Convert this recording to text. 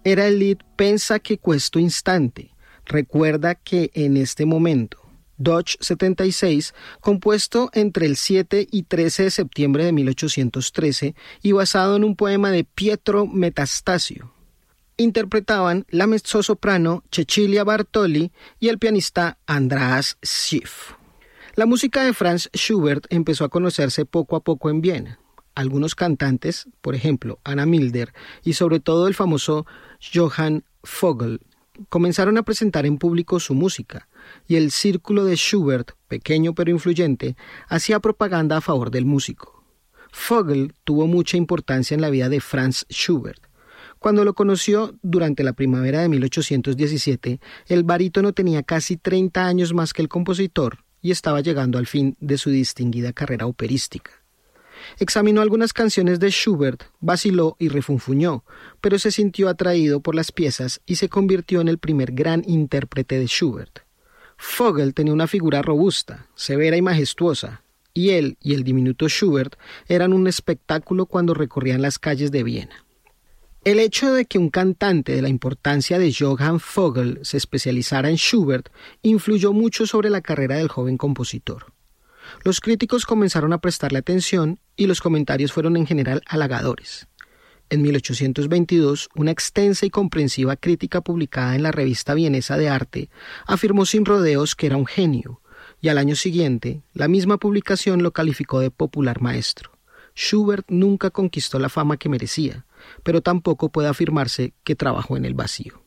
era el lead Pensa que questo instante. Recuerda que en este momento. Dodge 76, compuesto entre el 7 y 13 de septiembre de 1813 y basado en un poema de Pietro Metastasio. Interpretaban la mezzosoprano Cecilia Bartoli y el pianista András Schiff. La música de Franz Schubert empezó a conocerse poco a poco en Viena. Algunos cantantes, por ejemplo Anna Milder y sobre todo el famoso Johann Vogel, comenzaron a presentar en público su música, y el círculo de Schubert, pequeño pero influyente, hacía propaganda a favor del músico. Vogel tuvo mucha importancia en la vida de Franz Schubert. Cuando lo conoció durante la primavera de 1817, el barítono tenía casi 30 años más que el compositor y estaba llegando al fin de su distinguida carrera operística. Examinó algunas canciones de Schubert, vaciló y refunfuñó, pero se sintió atraído por las piezas y se convirtió en el primer gran intérprete de Schubert. Vogel tenía una figura robusta, severa y majestuosa, y él y el diminuto Schubert eran un espectáculo cuando recorrían las calles de Viena. El hecho de que un cantante de la importancia de Johann Vogel se especializara en Schubert influyó mucho sobre la carrera del joven compositor. Los críticos comenzaron a prestarle atención y los comentarios fueron en general halagadores. En 1822, una extensa y comprensiva crítica publicada en la revista vienesa de arte afirmó sin rodeos que era un genio, y al año siguiente, la misma publicación lo calificó de popular maestro. Schubert nunca conquistó la fama que merecía, pero tampoco puede afirmarse que trabajó en el vacío.